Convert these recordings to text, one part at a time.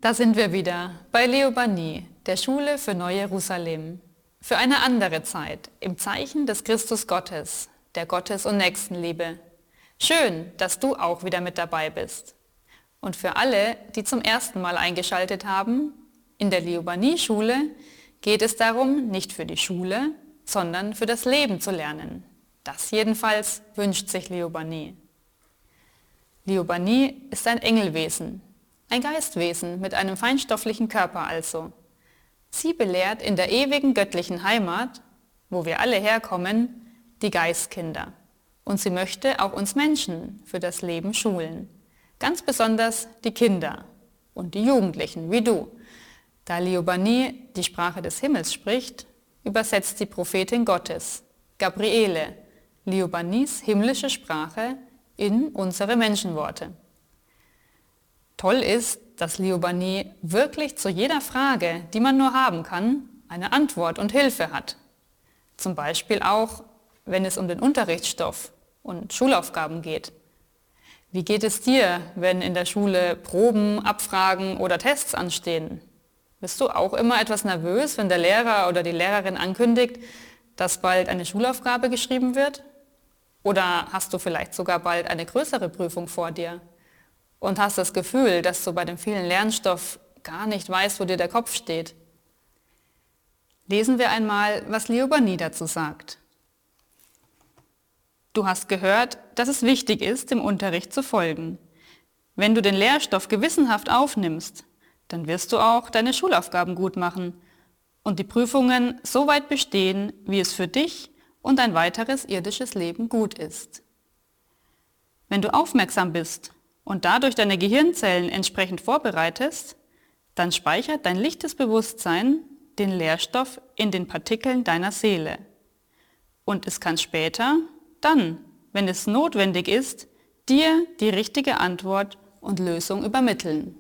Da sind wir wieder bei Leobannie, der Schule für Neu-Jerusalem. Für eine andere Zeit, im Zeichen des Christus Gottes, der Gottes- und Nächstenliebe. Schön, dass du auch wieder mit dabei bist. Und für alle, die zum ersten Mal eingeschaltet haben, in der Leobannie-Schule geht es darum, nicht für die Schule, sondern für das Leben zu lernen. Das jedenfalls wünscht sich Leobannie. Leobannie ist ein Engelwesen, ein Geistwesen mit einem feinstofflichen Körper also. Sie belehrt in der ewigen göttlichen Heimat, wo wir alle herkommen, die Geistkinder. Und sie möchte auch uns Menschen für das Leben schulen. Ganz besonders die Kinder und die Jugendlichen wie du. Da Leobannie die Sprache des Himmels spricht, übersetzt die Prophetin Gottes, Gabriele, Leobannies himmlische Sprache in unsere Menschenworte. Toll ist, dass Leobannie wirklich zu jeder Frage, die man nur haben kann, eine Antwort und Hilfe hat. Zum Beispiel auch, wenn es um den Unterrichtsstoff und Schulaufgaben geht. Wie geht es dir, wenn in der Schule Proben, Abfragen oder Tests anstehen? Bist du auch immer etwas nervös, wenn der Lehrer oder die Lehrerin ankündigt, dass bald eine Schulaufgabe geschrieben wird? Oder hast du vielleicht sogar bald eine größere Prüfung vor dir? Und hast das Gefühl, dass du bei dem vielen Lernstoff gar nicht weißt, wo dir der Kopf steht. Lesen wir einmal, was Leobannie dazu sagt. Du hast gehört, dass es wichtig ist, dem Unterricht zu folgen. Wenn du den Lehrstoff gewissenhaft aufnimmst, dann wirst du auch deine Schulaufgaben gut machen und die Prüfungen so weit bestehen, wie es für dich und dein weiteres irdisches Leben gut ist. Wenn du aufmerksam bist und dadurch deine Gehirnzellen entsprechend vorbereitest, dann speichert dein lichtes Bewusstsein den Lehrstoff in den Partikeln deiner Seele. Und es kann später, dann, wenn es notwendig ist, dir die richtige Antwort und Lösung übermitteln.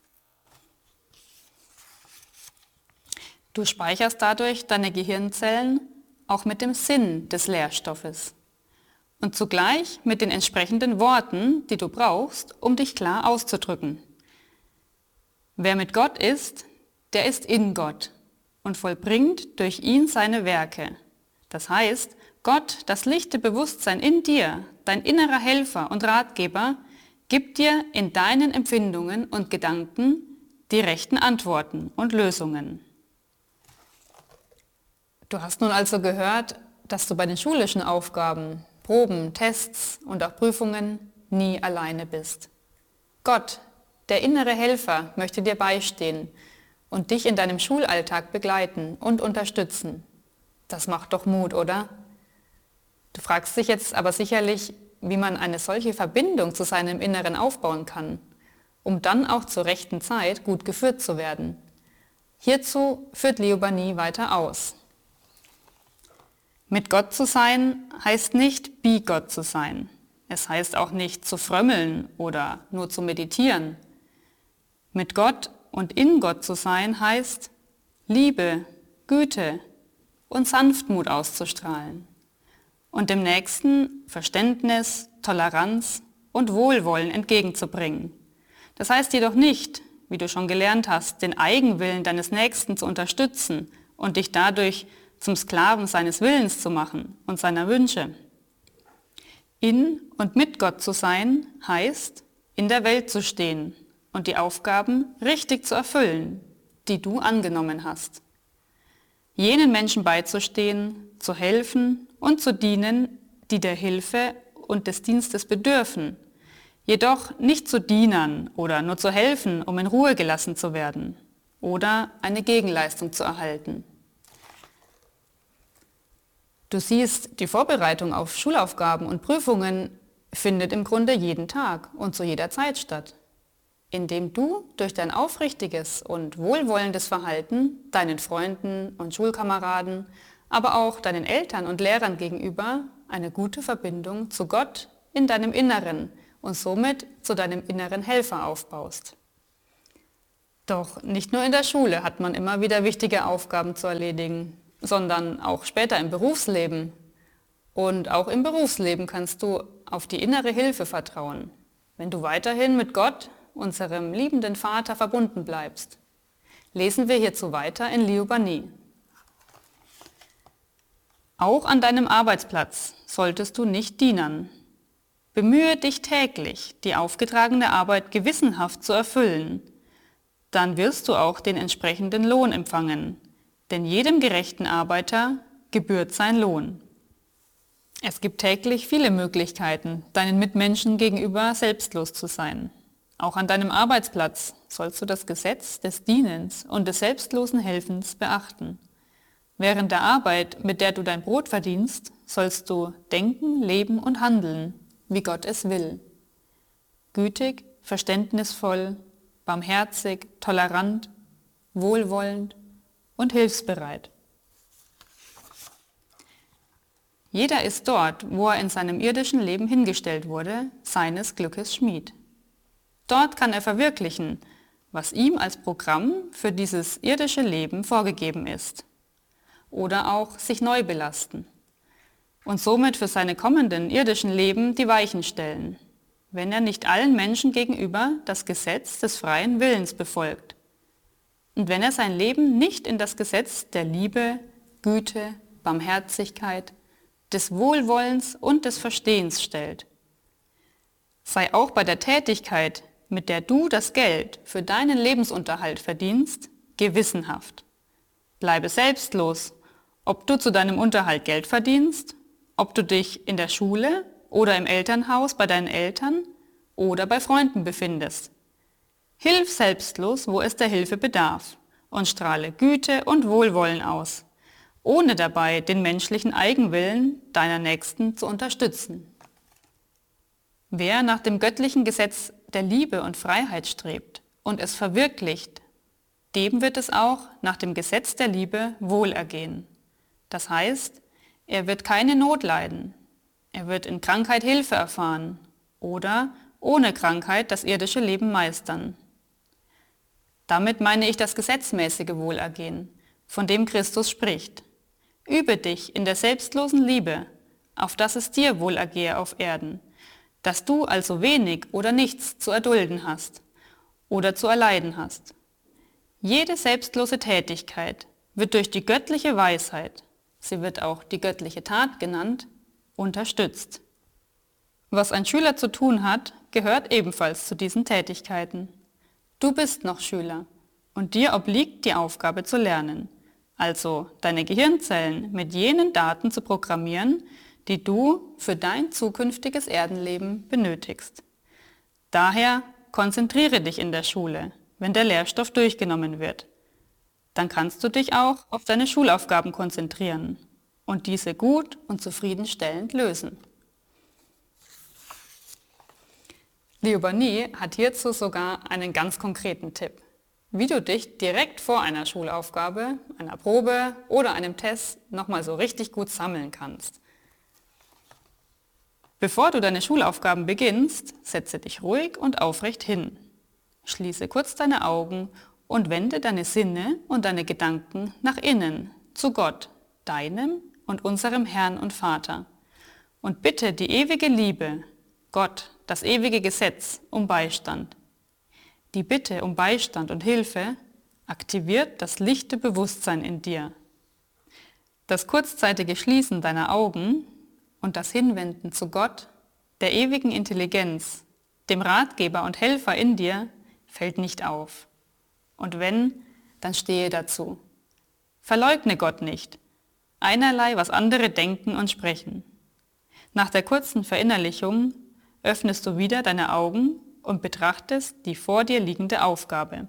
Du speicherst dadurch deine Gehirnzellen auch mit dem Sinn des Lehrstoffes und zugleich mit den entsprechenden Worten, die du brauchst, um dich klar auszudrücken. Wer mit Gott ist, der ist in Gott und vollbringt durch ihn seine Werke. Das heißt, Gott, das lichte Bewusstsein in dir, dein innerer Helfer und Ratgeber, gibt dir in deinen Empfindungen und Gedanken die rechten Antworten und Lösungen. Du hast nun also gehört, dass du bei den schulischen Aufgaben, Proben, Tests und auch Prüfungen nie alleine bist. Gott, der innere Helfer, möchte dir beistehen und dich in deinem Schulalltag begleiten und unterstützen. Das macht doch Mut, oder? Du fragst dich jetzt aber sicherlich, wie man eine solche Verbindung zu seinem Inneren aufbauen kann, um dann auch zur rechten Zeit gut geführt zu werden. Hierzu führt Leobannie weiter aus. Mit Gott zu sein heißt nicht, wie Gott zu sein. Es heißt auch nicht zu frömmeln oder nur zu meditieren. Mit Gott und in Gott zu sein heißt, Liebe, Güte und Sanftmut auszustrahlen und dem Nächsten Verständnis, Toleranz und Wohlwollen entgegenzubringen. Das heißt jedoch nicht, wie du schon gelernt hast, den Eigenwillen deines Nächsten zu unterstützen und dich dadurch zum Sklaven seines Willens zu machen und seiner Wünsche. In und mit Gott zu sein heißt, in der Welt zu stehen und die Aufgaben richtig zu erfüllen, die du angenommen hast. Jenen Menschen beizustehen, zu helfen und zu dienen, die der Hilfe und des Dienstes bedürfen, jedoch nicht zu Dienern oder nur zu helfen, um in Ruhe gelassen zu werden oder eine Gegenleistung zu erhalten. Du siehst, die Vorbereitung auf Schulaufgaben und Prüfungen findet im Grunde jeden Tag und zu jeder Zeit statt, indem du durch dein aufrichtiges und wohlwollendes Verhalten deinen Freunden und Schulkameraden, aber auch deinen Eltern und Lehrern gegenüber eine gute Verbindung zu Gott in deinem Inneren und somit zu deinem inneren Helfer aufbaust. Doch nicht nur in der Schule hat man immer wieder wichtige Aufgaben zu erledigen, sondern auch später im Berufsleben. Und auch im Berufsleben kannst du auf die innere Hilfe vertrauen. Wenn du weiterhin mit Gott, unserem liebenden Vater, verbunden bleibst. Lesen wir hierzu weiter in Liuba-Ni. Auch an deinem Arbeitsplatz solltest du nicht dienern. Bemühe dich täglich, die aufgetragene Arbeit gewissenhaft zu erfüllen. Dann wirst du auch den entsprechenden Lohn empfangen, denn jedem gerechten Arbeiter gebührt sein Lohn. Es gibt täglich viele Möglichkeiten, deinen Mitmenschen gegenüber selbstlos zu sein. Auch an deinem Arbeitsplatz sollst du das Gesetz des Dienens und des selbstlosen Helfens beachten. Während der Arbeit, mit der du dein Brot verdienst, sollst du denken, leben und handeln, wie Gott es will. Gütig, verständnisvoll, barmherzig, tolerant, wohlwollend und hilfsbereit. Jeder ist dort, wo er in seinem irdischen Leben hingestellt wurde, seines Glückes Schmied. Dort kann er verwirklichen, was ihm als Programm für dieses irdische Leben vorgegeben ist. Oder auch sich neu belasten und somit für seine kommenden irdischen Leben die Weichen stellen, wenn er nicht allen Menschen gegenüber das Gesetz des freien Willens befolgt und wenn er sein Leben nicht in das Gesetz der Liebe, Güte, Barmherzigkeit, des Wohlwollens und des Verstehens stellt. Sei auch bei der Tätigkeit, mit der du das Geld für deinen Lebensunterhalt verdienst, gewissenhaft. Bleibe selbstlos, ob du zu deinem Unterhalt Geld verdienst, ob du dich in der Schule oder im Elternhaus bei deinen Eltern oder bei Freunden befindest. Hilf selbstlos, wo es der Hilfe bedarf, und strahle Güte und Wohlwollen aus, ohne dabei den menschlichen Eigenwillen deiner Nächsten zu unterstützen. Wer nach dem göttlichen Gesetz der Liebe und Freiheit strebt und es verwirklicht, dem wird es auch nach dem Gesetz der Liebe wohlergehen. Das heißt, er wird keine Not leiden, er wird in Krankheit Hilfe erfahren oder ohne Krankheit das irdische Leben meistern. Damit meine ich das gesetzmäßige Wohlergehen, von dem Christus spricht. Übe dich in der selbstlosen Liebe, auf dass es dir wohlergehe auf Erden, dass du also wenig oder nichts zu erdulden hast oder zu erleiden hast. Jede selbstlose Tätigkeit wird durch die göttliche Weisheit, sie wird auch die göttliche Tat genannt, unterstützt. Was ein Schüler zu tun hat, gehört ebenfalls zu diesen Tätigkeiten. Du bist noch Schüler und dir obliegt die Aufgabe zu lernen, also deine Gehirnzellen mit jenen Daten zu programmieren, die du für dein zukünftiges Erdenleben benötigst. Daher konzentriere dich in der Schule, wenn der Lehrstoff durchgenommen wird. Dann kannst du dich auch auf deine Schulaufgaben konzentrieren und diese gut und zufriedenstellend lösen. Liuba-Ni hat hierzu sogar einen ganz konkreten Tipp, wie du dich direkt vor einer Schulaufgabe, einer Probe oder einem Test nochmal so richtig gut sammeln kannst. Bevor du deine Schulaufgaben beginnst, setze dich ruhig und aufrecht hin. Schließe kurz deine Augen und wende deine Sinne und deine Gedanken nach innen, zu Gott, deinem und unserem Herrn und Vater. Und bitte die ewige Liebe, Gott, das ewige Gesetz, um Beistand. Die Bitte um Beistand und Hilfe aktiviert das lichte Bewusstsein in dir. Das kurzzeitige Schließen deiner Augen und das Hinwenden zu Gott, der ewigen Intelligenz, dem Ratgeber und Helfer in dir, fällt nicht auf. Und wenn, dann stehe dazu. Verleugne Gott nicht, einerlei, was andere denken und sprechen. Nach der kurzen Verinnerlichung öffnest du wieder deine Augen und betrachtest die vor dir liegende Aufgabe.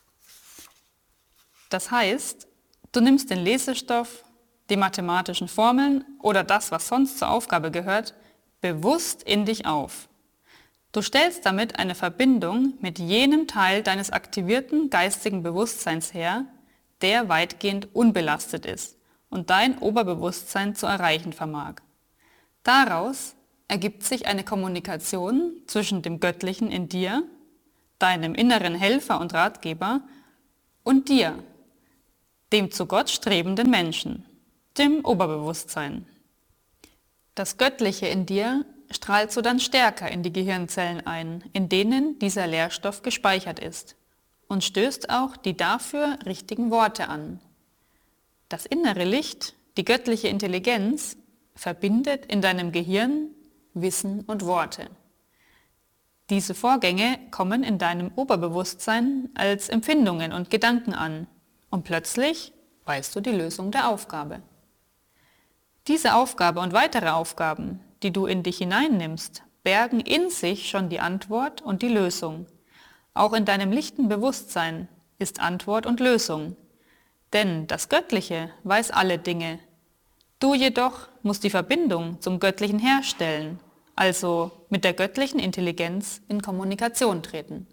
Das heißt, du nimmst den Lesestoff, die mathematischen Formeln oder das, was sonst zur Aufgabe gehört, bewusst in dich auf. Du stellst damit eine Verbindung mit jenem Teil deines aktivierten geistigen Bewusstseins her, der weitgehend unbelastet ist und dein Oberbewusstsein zu erreichen vermag. Daraus ergibt sich eine Kommunikation zwischen dem Göttlichen in dir, deinem inneren Helfer und Ratgeber, und dir, dem zu Gott strebenden Menschen, dem Oberbewusstsein. Das Göttliche in dir strahlst du dann stärker in die Gehirnzellen ein, in denen dieser Lehrstoff gespeichert ist, und stößt auch die dafür richtigen Worte an. Das innere Licht, die göttliche Intelligenz, verbindet in deinem Gehirn Wissen und Worte. Diese Vorgänge kommen in deinem Oberbewusstsein als Empfindungen und Gedanken an und plötzlich weißt du die Lösung der Aufgabe. Diese Aufgabe und weitere Aufgaben, die du in dich hineinnimmst, bergen in sich schon die Antwort und die Lösung. Auch in deinem lichten Bewusstsein ist Antwort und Lösung. Denn das Göttliche weiß alle Dinge. Du jedoch musst die Verbindung zum Göttlichen herstellen, also mit der göttlichen Intelligenz in Kommunikation treten.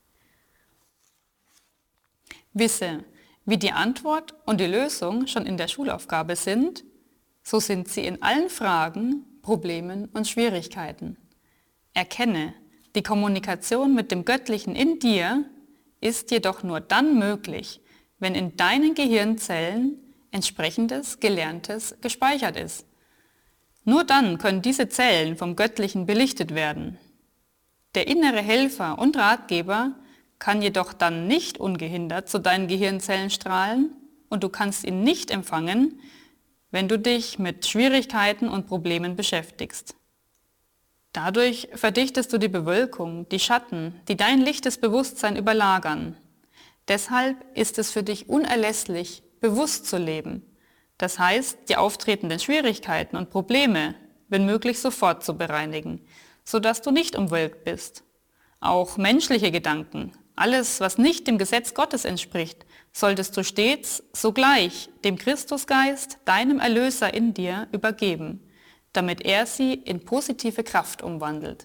Wisse, wie die Antwort und die Lösung schon in der Schulaufgabe sind, so sind sie in allen Fragen, Problemen und Schwierigkeiten. Erkenne, die Kommunikation mit dem Göttlichen in dir ist jedoch nur dann möglich, wenn in deinen Gehirnzellen entsprechendes Gelerntes gespeichert ist. Nur dann können diese Zellen vom Göttlichen belichtet werden. Der innere Helfer und Ratgeber kann jedoch dann nicht ungehindert zu deinen Gehirnzellen strahlen und du kannst ihn nicht empfangen, wenn du dich mit Schwierigkeiten und Problemen beschäftigst. Dadurch verdichtest du die Bewölkung, die Schatten, die dein lichtes Bewusstsein überlagern. Deshalb ist es für dich unerlässlich, bewusst zu leben. Das heißt, die auftretenden Schwierigkeiten und Probleme, wenn möglich, sofort zu bereinigen, sodass du nicht umwölkt bist. Auch menschliche Gedanken, alles, was nicht dem Gesetz Gottes entspricht, solltest du stets sogleich dem Christusgeist, deinem Erlöser in dir, übergeben, damit er sie in positive Kraft umwandelt.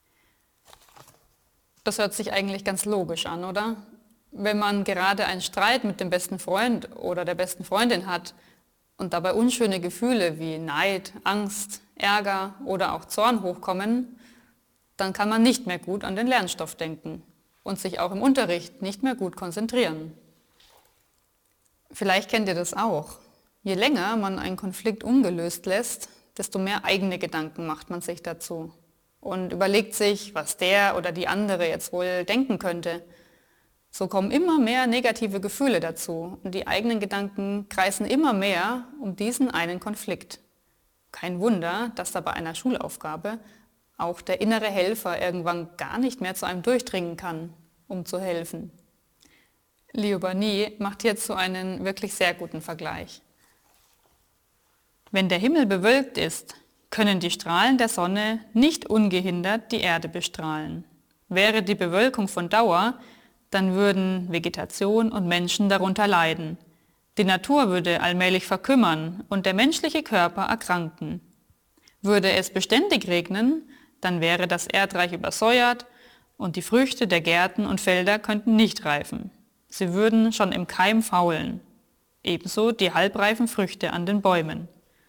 Das hört sich eigentlich ganz logisch an, oder? Wenn man gerade einen Streit mit dem besten Freund oder der besten Freundin hat und dabei unschöne Gefühle wie Neid, Angst, Ärger oder auch Zorn hochkommen, dann kann man nicht mehr gut an den Lernstoff denken und sich auch im Unterricht nicht mehr gut konzentrieren. Vielleicht kennt ihr das auch. Je länger man einen Konflikt ungelöst lässt, desto mehr eigene Gedanken macht man sich dazu und überlegt sich, was der oder die andere jetzt wohl denken könnte. So kommen immer mehr negative Gefühle dazu und die eigenen Gedanken kreisen immer mehr um diesen einen Konflikt. Kein Wunder, dass da bei einer Schulaufgabe auch der innere Helfer irgendwann gar nicht mehr zu einem durchdringen kann, um zu helfen. Leo Burnett macht hierzu einen wirklich sehr guten Vergleich. Wenn der Himmel bewölkt ist, können die Strahlen der Sonne nicht ungehindert die Erde bestrahlen. Wäre die Bewölkung von Dauer, dann würden Vegetation und Menschen darunter leiden. Die Natur würde allmählich verkümmern und der menschliche Körper erkranken. Würde es beständig regnen, dann wäre das Erdreich übersäuert und die Früchte der Gärten und Felder könnten nicht reifen. Sie würden schon im Keim faulen. Ebenso die halbreifen Früchte an den Bäumen.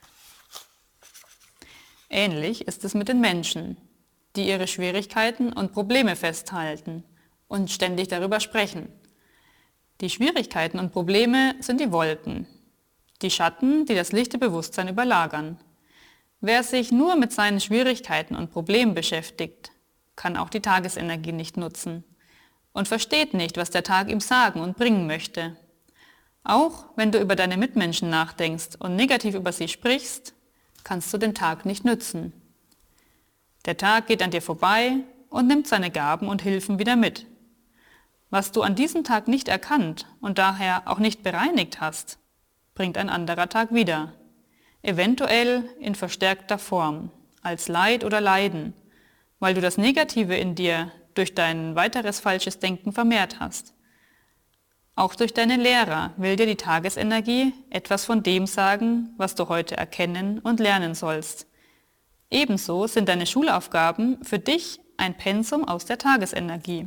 Ähnlich ist es mit den Menschen, die ihre Schwierigkeiten und Probleme festhalten und ständig darüber sprechen. Die Schwierigkeiten und Probleme sind die Wolken, die Schatten, die das lichte Bewusstsein überlagern. Wer sich nur mit seinen Schwierigkeiten und Problemen beschäftigt, kann auch die Tagesenergie nicht nutzen und versteht nicht, was der Tag ihm sagen und bringen möchte. Auch wenn du über deine Mitmenschen nachdenkst und negativ über sie sprichst, kannst du den Tag nicht nützen. Der Tag geht an dir vorbei und nimmt seine Gaben und Hilfen wieder mit. Was du an diesem Tag nicht erkannt und daher auch nicht bereinigt hast, bringt ein anderer Tag wieder, eventuell in verstärkter Form, als Leid oder Leiden, weil du das Negative in dir durch dein weiteres falsches Denken vermehrt hast. Auch durch deine Lehrer will dir die Tagesenergie etwas von dem sagen, was du heute erkennen und lernen sollst. Ebenso sind deine Schulaufgaben für dich ein Pensum aus der Tagesenergie.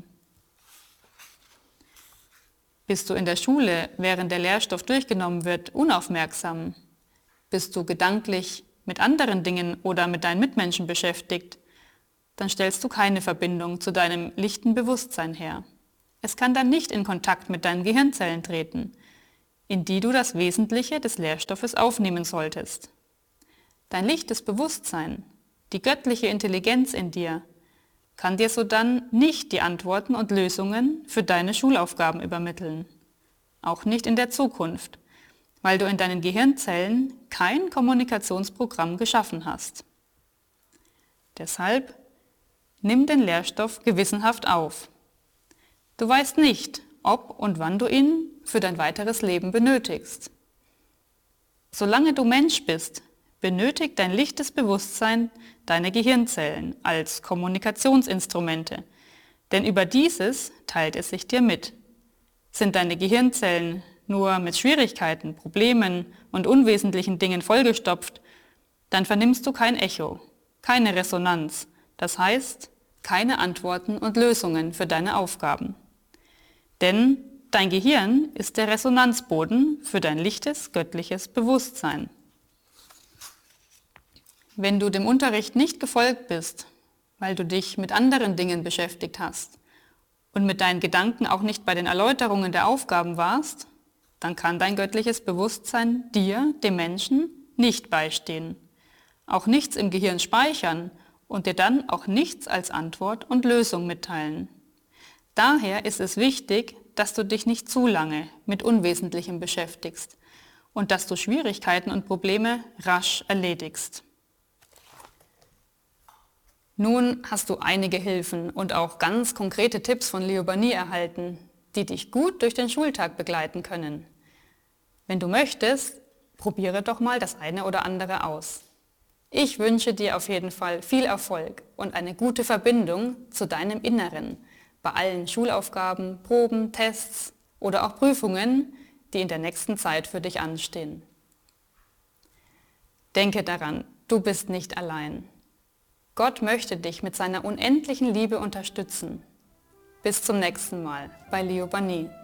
Bist du in der Schule, während der Lehrstoff durchgenommen wird, unaufmerksam? Bist du gedanklich mit anderen Dingen oder mit deinen Mitmenschen beschäftigt? Dann stellst du keine Verbindung zu deinem lichten Bewusstsein her. Es kann dann nicht in Kontakt mit deinen Gehirnzellen treten, in die du das Wesentliche des Lehrstoffes aufnehmen solltest. Dein lichtes Bewusstsein, die göttliche Intelligenz in dir, kann dir sodann nicht die Antworten und Lösungen für deine Schulaufgaben übermitteln. Auch nicht in der Zukunft, weil du in deinen Gehirnzellen kein Kommunikationsprogramm geschaffen hast. Deshalb nimm den Lehrstoff gewissenhaft auf. Du weißt nicht, ob und wann du ihn für dein weiteres Leben benötigst. Solange du Mensch bist, benötigt dein lichtes Bewusstsein deine Gehirnzellen als Kommunikationsinstrumente, denn über dieses teilt es sich dir mit. Sind deine Gehirnzellen nur mit Schwierigkeiten, Problemen und unwesentlichen Dingen vollgestopft, dann vernimmst du kein Echo, keine Resonanz, das heißt keine Antworten und Lösungen für deine Aufgaben. Denn dein Gehirn ist der Resonanzboden für dein lichtes, göttliches Bewusstsein. Wenn du dem Unterricht nicht gefolgt bist, weil du dich mit anderen Dingen beschäftigt hast und mit deinen Gedanken auch nicht bei den Erläuterungen der Aufgaben warst, dann kann dein göttliches Bewusstsein dir, dem Menschen, nicht beistehen, auch nichts im Gehirn speichern und dir dann auch nichts als Antwort und Lösung mitteilen. Daher ist es wichtig, dass du dich nicht zu lange mit Unwesentlichem beschäftigst und dass du Schwierigkeiten und Probleme rasch erledigst. Nun hast du einige Hilfen und auch ganz konkrete Tipps von Liobani erhalten, die dich gut durch den Schultag begleiten können. Wenn du möchtest, probiere doch mal das eine oder andere aus. Ich wünsche dir auf jeden Fall viel Erfolg und eine gute Verbindung zu deinem Inneren bei allen Schulaufgaben, Proben, Tests oder auch Prüfungen, die in der nächsten Zeit für dich anstehen. Denke daran, du bist nicht allein. Gott möchte dich mit seiner unendlichen Liebe unterstützen. Bis zum nächsten Mal bei Liobani.